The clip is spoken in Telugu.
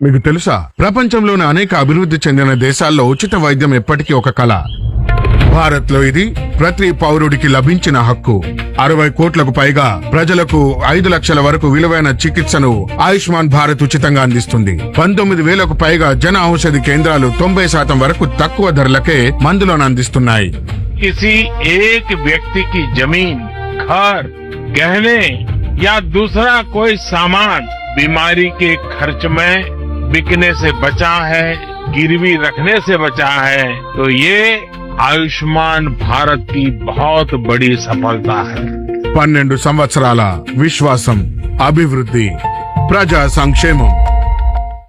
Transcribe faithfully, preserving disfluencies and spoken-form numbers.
మీకు తెలుసా, ప్రపంచంలోని అనేక అభివృద్ధి చెందిన దేశాల్లో ఉచిత వైద్యం ఎప్పటికీ ఒక కళ. భారత్ లో ఇది ప్రతి పౌరుడికి లభించిన హక్కు. అరవై కోట్లకు పైగా ప్రజలకు ఐదు లక్షల వరకు విలువైన చికిత్సను ఆయుష్మాన్ భారత్ ఉచితంగా అందిస్తుంది. పంతొమ్మిది వేలకు పైగా జన ఔషధి కేంద్రాలు తొంభై శాతం వరకు తక్కువ ధరలకే మందులను అందిస్తున్నాయి. किसी एक व्यक्ति की जमीन, घर, गहने या दूसरा कोई सामान बीमारी के खर्च में बिकने से बचा है, गिरवी रखने से बचा है, तो ये आयुष्मान भारत की बहुत बड़ी सफलता है. పన్నెండు సంవత్సరాల విశ్వాసం, అభివృద్ధి, ప్రజా సంక్షేమం.